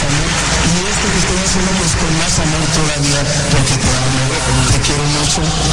amor. Y esto que estoy haciendo pues con más amor todavía, porque te amo, te quiero mucho.